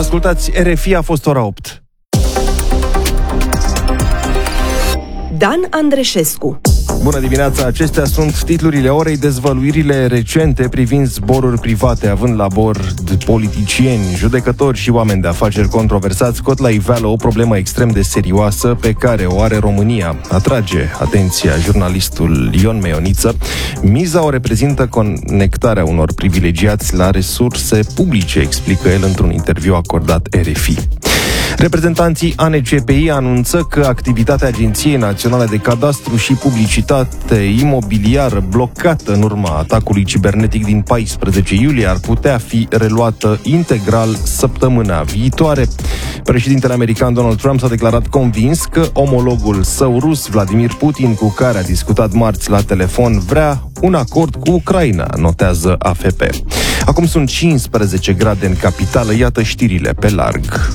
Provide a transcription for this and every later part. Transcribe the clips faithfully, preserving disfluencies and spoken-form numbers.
Ascultați, R F I, a fost ora opt. Dan Andreșescu. Bună dimineața, acestea sunt titlurile orei. Dezvăluirile recente privind zboruri private având la bord politicieni, judecători și oameni de afaceri controversați scot la iveală o problemă extrem de serioasă pe care o are România. Atrage atenția jurnalistul Ion Meioniță. Miza o reprezintă conectarea unor privilegiați la resurse publice, explică el într-un interviu acordat R F I. Reprezentanții A N C P I anunță că activitatea Agenției Naționale de Cadastru și Publicitate Imobiliară, blocată în urma atacului cibernetic din paisprezece iulie, ar putea fi reluată integral săptămâna viitoare. Președintele american Donald Trump s-a declarat convins că omologul său rus, Vladimir Putin, cu care a discutat marți la telefon, vrea un acord cu Ucraina, notează A F P. Acum sunt cincisprezece grade în capitală, iată știrile pe larg.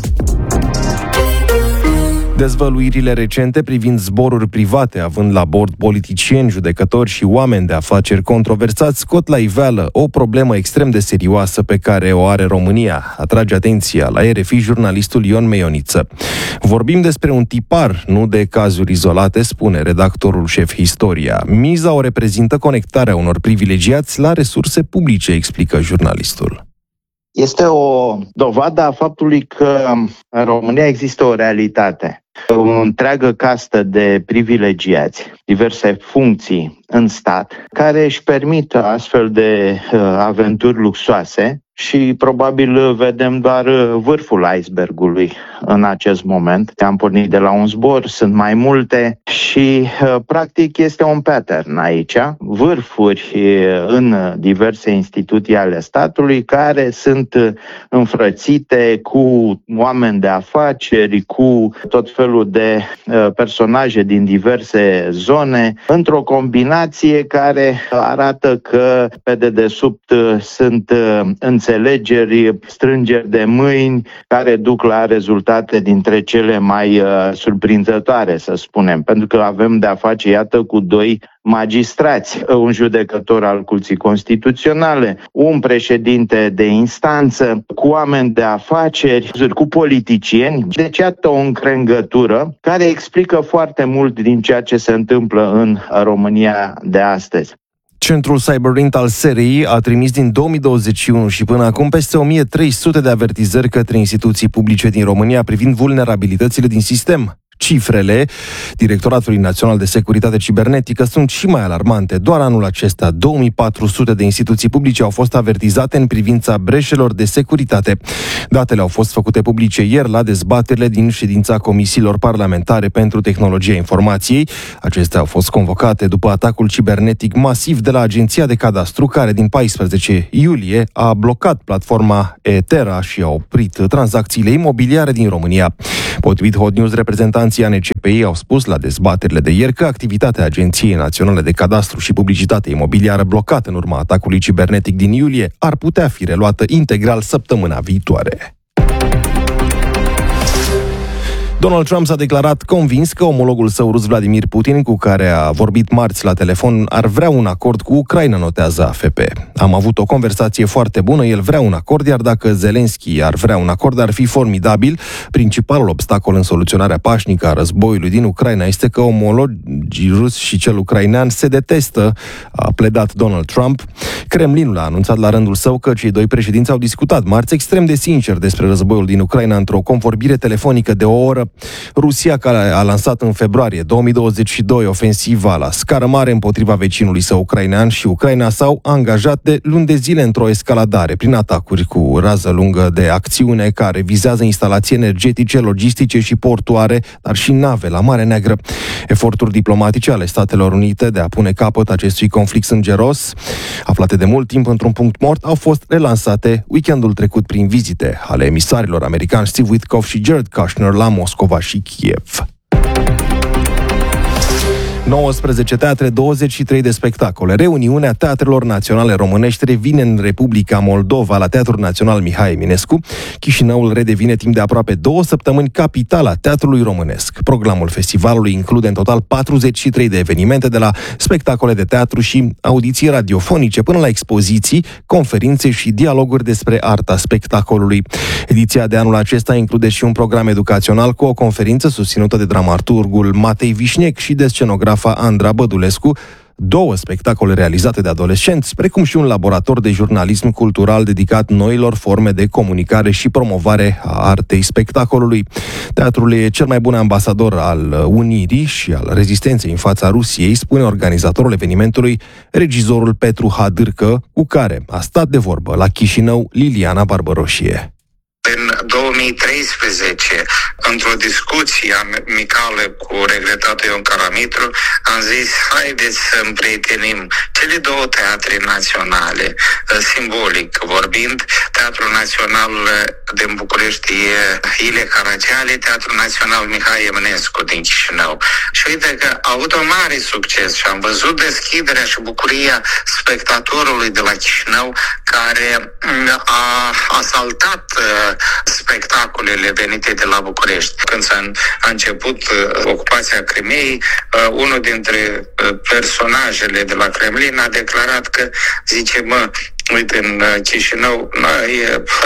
Dezvăluirile recente privind zboruri private având la bord politicieni, judecători și oameni de afaceri controversați scot la iveală o problemă extrem de serioasă pe care o are România. Atrage atenția la R F I jurnalistul Ion Meioniță. Vorbim despre un tipar, nu de cazuri izolate, spune redactorul șef Historia. Miza o reprezintă conectarea unor privilegiați la resurse publice, explică jurnalistul. Este o dovadă a faptului că în România există o realitate. O întreagă castă de privilegiați, diverse funcții în stat, care își permit astfel de uh, aventuri luxoase și probabil vedem doar vârful icebergului în acest moment. Am pornit de la un zbor, sunt mai multe și practic este un pattern aici. Vârfuri în diverse instituții ale statului care sunt înfrățite cu oameni de afaceri, cu tot felul de personaje din diverse zone, într-o combinație care arată că pe dedesubt sunt înțelegeri, strângeri de mâini care duc la rezultate dintre cele mai uh, surprinzătoare, să spunem, pentru că avem de-a face, iată, cu doi magistrați, un judecător al Curții Constituționale, un președinte de instanță, cu oameni de afaceri, cu politicieni. Deci, iată o încrengătură care explică foarte mult din ceea ce se întâmplă în România de astăzi. Centrul Cyberint al S R I a trimis din două mii douăzeci și unu și până acum peste o mie trei sute de avertizări către instituții publice din România privind vulnerabilitățile din sistem. Cifrele Directoratului Național de Securitate Cibernetică sunt și mai alarmante. Doar anul acesta, două mii patru sute de instituții publice au fost avertizate în privința breșelor de securitate. Datele au fost făcute publice ieri la dezbaterile din ședința comisiilor parlamentare pentru tehnologia informației. Acestea au fost convocate după atacul cibernetic masiv de la Agenția de Cadastru, care din paisprezece iulie a blocat platforma Etera și a oprit tranzacțiile imobiliare din România. Potrivit Hot News, reprezentanții A N C P I au spus la dezbaterile de ieri că activitatea Agenției Naționale de Cadastru și Publicitate Imobiliară, blocată în urma atacului cibernetic din iulie, ar putea fi reluată integral săptămâna viitoare. Donald Trump s-a declarat convins că omologul său rus, Vladimir Putin, cu care a vorbit marți la telefon, ar vrea un acord cu Ucraina, notează A F P. Am avut o conversație foarte bună, el vrea un acord, iar dacă Zelenski ar vrea un acord, ar fi formidabil. Principalul obstacol în soluționarea pașnică a războiului din Ucraina este că omologii rus și cel ucrainean se detestă, a pledat Donald Trump. Kremlinul a anunțat la rândul său că cei doi președinți au discutat marți extrem de sincer despre războiul din Ucraina într-o convorbire telefonică de o oră. Rusia, care a lansat în februarie două mii douăzeci și doi ofensiva la scară mare împotriva vecinului său ucrainean, și Ucraina s-au angajat de luni de zile într-o escaladare prin atacuri cu rază lungă de acțiune care vizează instalații energetice, logistice și portuare, dar și nave la Marea Neagră. Eforturi diplomatice ale Statelor Unite de a pune capăt acestui conflict sângeros, aflate de mult timp într-un punct mort, au fost relansate weekendul trecut prin vizite ale emisarilor americani Steve Witkoff și Jared Kushner la Moscova și Kiev. nouăsprezece teatre, douăzeci și trei de spectacole. Reuniunea Teatrelor Naționale Românești revine în Republica Moldova la Teatrul Național Mihai Eminescu. Chișinăul redevine timp de aproape două săptămâni capitala teatrului românesc. Programul festivalului include în total patruzeci și trei de evenimente, de la spectacole de teatru și audiții radiofonice până la expoziții, conferințe și dialoguri despre arta spectacolului. Ediția de anul acesta include și un program educațional cu o conferință susținută de dramaturgul Matei Vișnec și de scenografa Andra Bădulescu, două spectacole realizate de adolescenți, precum și un laborator de jurnalism cultural dedicat noilor forme de comunicare și promovare a artei spectacolului. Teatrul e cel mai bun ambasador al unirii și al rezistenței în fața Rusiei, spune organizatorul evenimentului, regizorul Petru Hadârcă, cu care a stat de vorbă la Chișinău Liliana Barbăroșie. În două mii treisprezece, într-o discuție amicală cu regretatul Ion Caramitru, am zis, haideți să împrietenim cele două teatre naționale, simbolic vorbind. Teatrul Național din București e Ilie Caragiale, Teatrul Național Mihai Eminescu din Chișinău. Și uite că a avut un mare succes și am văzut deschiderea și bucuria spectatorului de la Chișinău, care a asaltat spectacolele venite de la București. Când s-a a început ocupația Crimeei, unul dintre personajele de la Kremlin a declarat că, zice, mă, uite, în Chișinău, noi,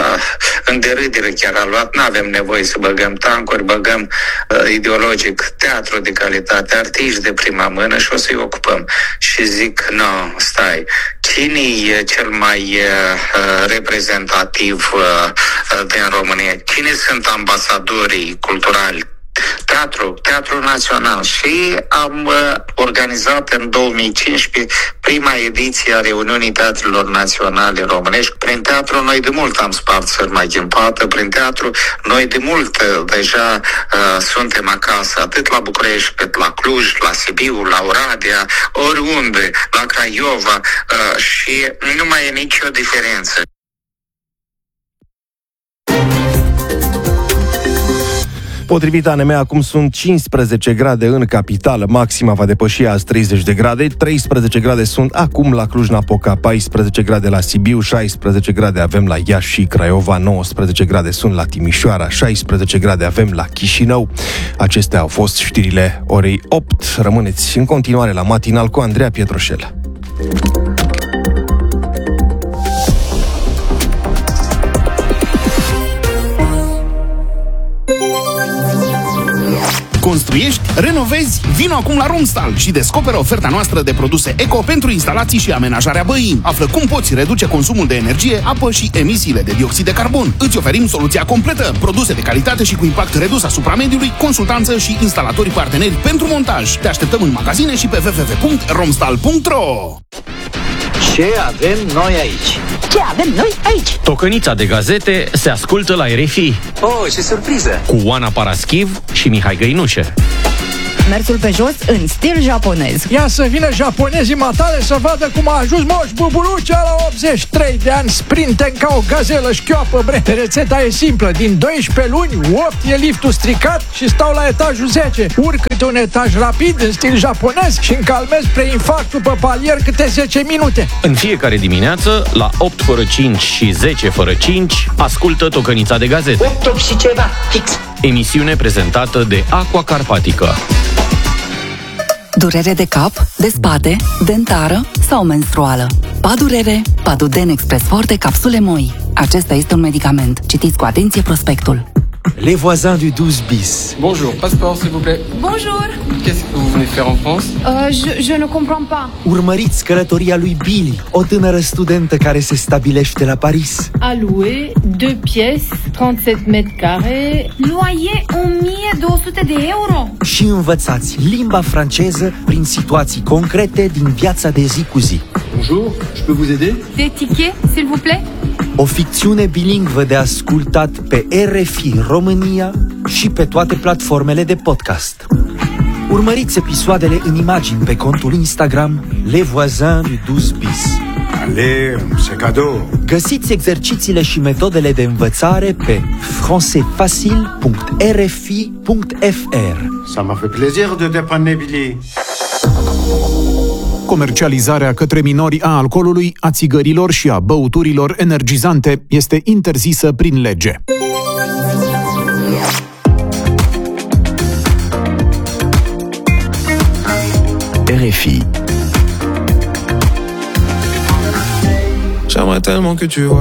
în derâdere chiar a luat, nu avem nevoie să băgăm tancuri, băgăm uh, ideologic teatru de calitate, artiști de prima mână și o să-i ocupăm. Și zic, nu, stai, cine e cel mai uh, reprezentativ uh, din România? Cine sunt ambasadorii culturali? Teatru, Teatrul Național. Și am uh, organizat în două mii cincisprezece prima ediție a reuniunii Teatrelor Naționale Românești. Prin teatru noi de mult am spart sârma ghimpată, prin teatru noi de mult uh, deja uh, suntem acasă, atât la București, cât la Cluj, la Sibiu, la Oradea, oriunde, la Craiova, uh, și nu mai e nicio diferență. Potrivit A N M, acum sunt cincisprezece grade în capitală, maxima va depăși azi treizeci de grade, treisprezece grade sunt acum la Cluj-Napoca, paisprezece grade la Sibiu, șaisprezece grade avem la Iași și Craiova, nouăsprezece grade sunt la Timișoara, șaisprezece grade avem la Chișinău. Acestea au fost știrile orei opt. Rămâneți în continuare la Matinal cu Andreea Pietroșel. Construiești? Renovezi? Vino acum la Romstal și descoperă oferta noastră de produse eco pentru instalații și amenajarea băii. Află cum poți reduce consumul de energie, apă și emisiile de dioxid de carbon. Îți oferim soluția completă, produse de calitate și cu impact redus asupra mediului, consultanță și instalatori parteneri pentru montaj. Te așteptăm în magazine și pe w w w punct romstal punct r o. Ce avem noi aici? Ce avem noi aici? Tocănița de gazete se ascultă la R F I. Oh, ce surpriză! Cu Oana Paraschiv și Mihai Găinușe. Mersul pe jos în stil japonez. Ia să vină japonezii matale să vadă cum a ajuns Moș Buburucea la optzeci și trei de ani, sprinten ca o gazelă șchioapă, bre. Rețeta e simplă, din doisprezece luni, opt e liftul stricat și stau la etajul zece. Urc câte un etaj rapid în stil japonez și încalmez preinfarctul pe palier câte zece minute. În fiecare dimineață, la opt fără cinci și zece fără cinci, ascultă Tocănița de gazete. opt și ceva, fix. Emisiune prezentată de Aqua Carpatica. Durere de cap, de spate, dentară sau menstruală. Padurere, Paduden Express Forte, capsule moi. Acesta este un medicament. Citiți cu atenție prospectul. Les voisins du douze bis. Bonjour, passeport s'il vous plaît. Bonjour. Qu'est-ce que vous venez faire en France? Euh, je, je ne comprends pas. Urmăriți călătoria lui Billy, o tânără studentă care se stabilește la Paris. A louer, deux pièces, trente-sept mètres carrés. Loyer o mie două sute de euro. Și învățați limba franceză prin situații concrete din viața de zi cu zi. Bonjour, je peux vous aider? Des tickets, s'il vous plaît? O ficțiune bilingvă de ascultat pe R F I România și pe toate platformele de podcast. Urmăriți episoadele în imagini pe contul Instagram Les Voisins du douze bis. Allez, c'est cadeau. Găsiți exercițiile și metodele de învățare pe français facile punct r f i punct f r. Ça m'a fait plaisir de dépanner Billy. Comercializarea către minori a alcoolului, a țigărilor și a băuturilor energizante este interzisă prin lege. R F I. J'aimerais tellement que tu vois